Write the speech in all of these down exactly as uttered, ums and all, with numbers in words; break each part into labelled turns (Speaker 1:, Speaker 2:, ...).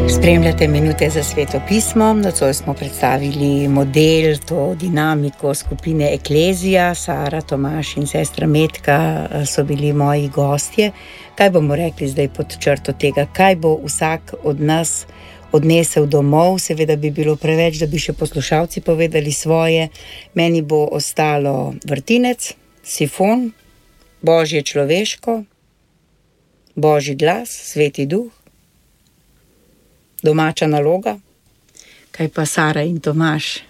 Speaker 1: Spremljate Minute za sveto pismo. Nocoj smo predstavili model, to dinamiko skupine Eklezija. Sara, Tomaž in sestra Metka so bili moji gostje. Kaj bomo rekli zdaj pod črto tega? Kaj bo vsak od nas odnesel domov? Seveda bi bilo preveč, da bi še poslušalci povedali svoje. Meni bo ostalo vrtinec, sifon, Božje človeško, Božji glas, Sveti duh, domača naloga. Kaj pa Sara in Tomaž?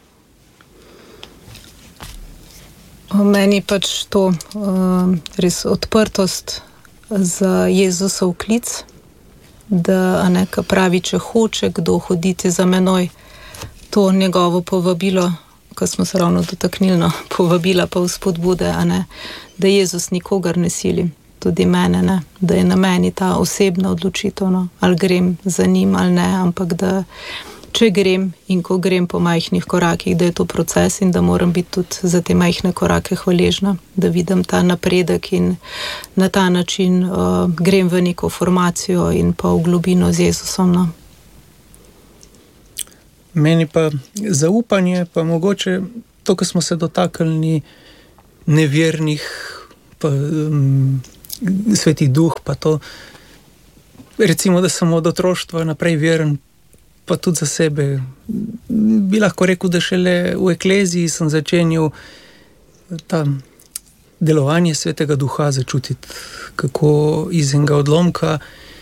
Speaker 2: Meni pač to uh, res odprtost za Jezusov klic, da neka pravi, če hoče kdo hoditi za menoj, to njegovo povabilo, ko smo se ravno dotaknili, no, povabila pa vzpodbude, a ne, da Jezus nikogar ne sili, tudi mene, ne, da je na meni ta osebna odločitev, no, ali grem za njim ali ne, ampak da če grem in ko grem po majhnih korakih, da je to proces in da moram biti tudi za te majhne korake hvaležna, da vidim ta napredek in na ta način uh, grem v neko formacijo in pa v globino z Jezusom. No.
Speaker 3: Meni pa zaupanje, pa mogoče to, ko smo se dotaknili nevernih, pa um, Sveti duh, pa to, recimo, da sem od otroštva naprej veren, pa tudi za sebe. Bi lahko rekel, da šele v Ekleziji sem začenil ta delovanje Svetega duha začutiti, kako iz enega odlomka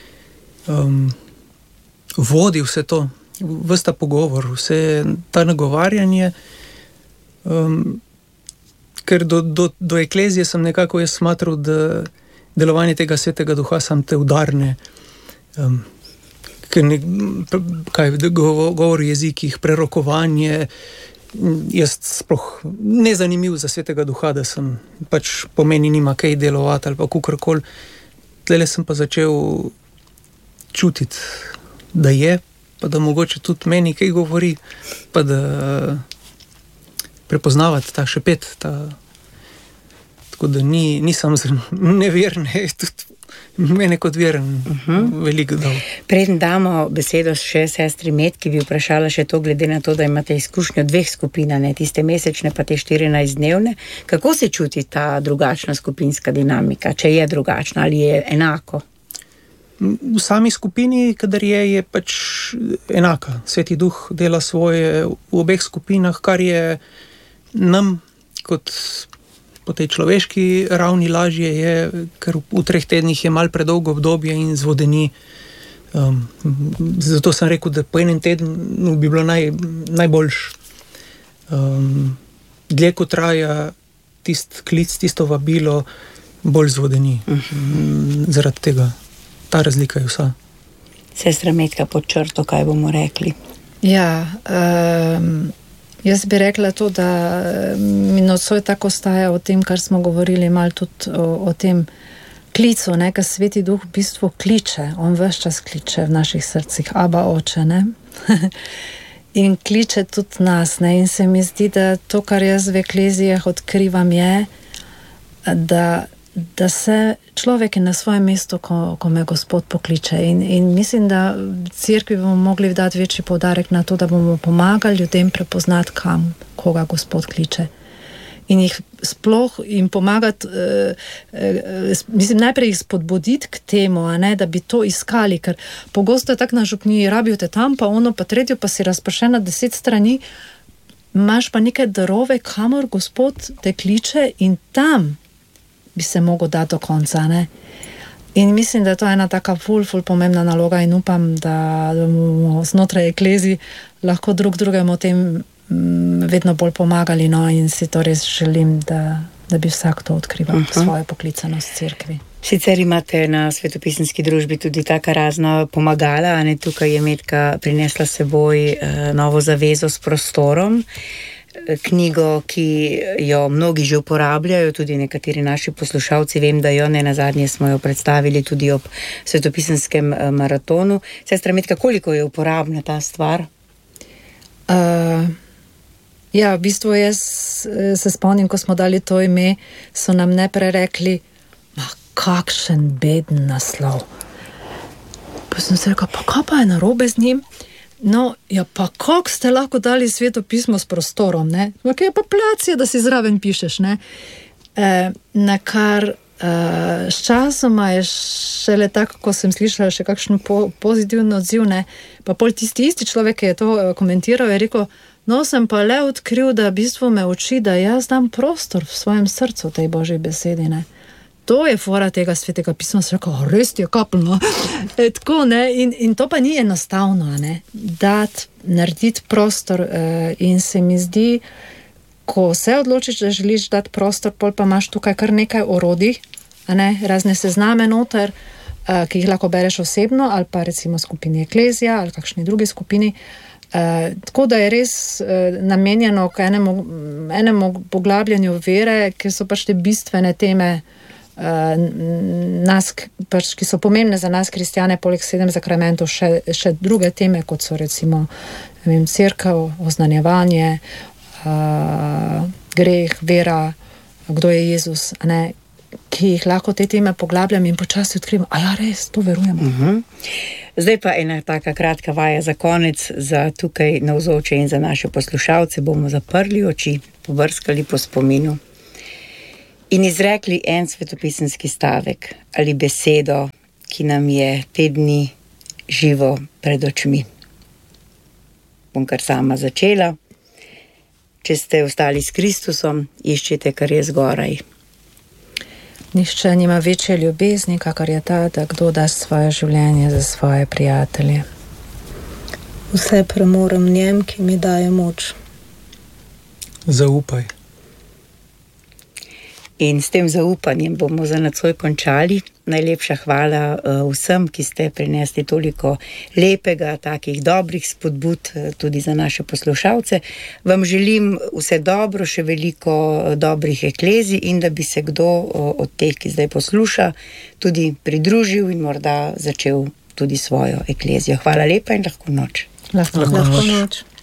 Speaker 3: um, vodi vse to, ves ta pogovor, vse ta nagovarjanje, um, ker do, do, do Eklezije sem nekako jaz smatral, da delovanje tega Svetega duha sam te udarne, um, ker ne, kaj, govor o jezikih, prerokovanje, jaz sploh nezanimiv za Svetega duha, da sem pač pomeni nima kaj delovati ali pa kukorkoli. Tlele sem pa začel čutiti, da je, pa da mogoče tudi meni kaj govori, pa da prepoznavati ta šepet, ta, tako da ni, nisem neverne, tudi mene kot veren uh-huh. veliko dal.
Speaker 1: Preden damo besedo še sestri Metki, bi vprašala še to, glede na to, da imate izkušnjo dveh skupin, ne, tiste mesečne pa te štirinajstdnevne. Kako se čuti ta drugačna skupinska dinamika, če je drugačna ali je enako?
Speaker 3: V sami skupini, kadar je, je pač enaka. Sveti duh dela svoje v obeh skupinah, kar je nam kot po tej človeški ravni lažje je, ker v treh tednih je malo predolgo obdobje in zvodeni. Um, zato sem rekel, da po enem tednu bi bilo naj, najboljš. Um, dlje ko traja tist klic, tisto vabilo, bolj zvodeni. Um, zaradi tega. Ta razlika je vsa.
Speaker 1: Sestra Metka, pod črto, kaj bomo rekli?
Speaker 2: Ja, um, jaz bi rekla to, da mi nocoj tako staja o tem, kar smo govorili, malo tudi o, o tem klicu, ne, ker Sveti duh v bistvu kliče, on ves čas kliče v naših srcih, Aba oče, ne, in kliče tudi nas, ne, in se mi zdi, da to, kar jaz v Eklezijah odkrivam je, da da se človek je na svojem mestu, ko, ko me Gospod pokliče. In, in mislim, da v cerkvi bomo mogli dati večji poudarek na to, da bomo pomagali ljudem prepoznati, kam, koga Gospod kliče. In jih sploh jim pomagati, eh, eh, mislim, najprej jih spodbuditi k temu, a ne, da bi to iskali, ker pogosto je tak na župniji, rabijo te tam, pa ono, pa tretjo, pa si razpršen na deset strani, imaš pa neke darove, kamor Gospod te kliče in tam bi se mogel dati do konca, ne. In mislim, da je to ena taka ful, ful pomembna naloga in upam, da bomo znotraj Eklezij lahko drug drugemu o tem m, vedno bolj pomagali, no, in si to res želim, da, da bi vsak to odkrival uh-huh. svojo poklicanost v cerkvi.
Speaker 1: Sicer imate na svetopisemski družbi tudi taka razna pomagala, a ne, tukaj je Metka prinesla s seboj uh, novo zavezo s prostorom, knjigo, ki jo mnogi že uporabljajo, tudi nekateri naši poslušalci, vem, da jo ne nazadnje smo jo predstavili tudi ob svetopisenskem maratonu. Sestra Metka, koliko je uporabna ta stvar?
Speaker 2: Uh, ja, v bistvu jaz se spomnim, ko smo dali to ime, so nam najprej rekli, ma kakšen beden naslov. Pa sem se rekel, pa kaj pa je narobe z njim? No, ja, pa kako ste lahko dali Sveto pismo s prostorom, ne? Kaj je pa placija, da si zraven pišeš, ne? E, na kar Uh, s časoma je šele tako, ko sem slišala še kakšen po, pozitivni odziv, ne, pa pol tisti isti človek, ki je to uh, komentiral, je rekel, no, sem pa le odkril, da v bistvu me uči, da jaz dam prostor v svojem srcu tej Božji besedi, ne. To je fora tega Svetega pisma, sem rekel, res ti je kapljno. E, tako, ne, in, in to pa ni enostavno, ne, dati, narediti prostor uh, in se mi zdi, ko se odločiš, da želiš dati prostor, pol pa imaš tukaj kar nekaj orodij, a ne, razne sezname noter, uh, ki jih lahko bereš osebno, ali pa recimo skupini Eklezija, ali kakšni drugi skupini. Uh, tako da je res uh, namenjeno k enemu, enemu poglabljanju vere, ki so pač te bistvene teme, uh, nas, pač, ki so pomembne za nas, kristjane, poleg sedem zakramentov, še, še druge teme, kot so recimo ne vem, cerkev, oznanjevanje, Uh, greh, vera, kdo je Jezus, a ne, ki jih lahko te teme poglabljam in počasi odkrivam, a ja, res, to verujemo.
Speaker 1: Uh-huh. Zdaj pa ena taka kratka vaja za konec, za tukaj navzoče in za naše poslušalce. Bomo zaprli oči, pobrskali po spominu in izrekli en svetopisemski stavek ali besedo, ki nam je te dni živo pred očmi. Bom kar sama začela. Če ste ostali s Kristusom, iščite, kar je zgoraj.
Speaker 2: Nihče nima večje ljubezni, kakor je ta, da kdo da svoje življenje za svoje prijatelje.
Speaker 4: Vse premorem njem, ki mi daje moč.
Speaker 3: Zaupaj.
Speaker 1: In s tem zaupanjem bomo za nocoj končali. Najlepša hvala uh, vsem, ki ste prinesli toliko lepega, takih dobrih spodbud uh, tudi za naše poslušalce. Vam želim vse dobro, še veliko uh, dobrih eklezij in da bi se kdo uh, od teh, ki zdaj posluša, tudi pridružil in morda začel tudi svojo eklezijo. Hvala lepa in lahko noč.
Speaker 2: Lahko,
Speaker 3: lahko
Speaker 4: Lahko
Speaker 3: noč.
Speaker 4: noč.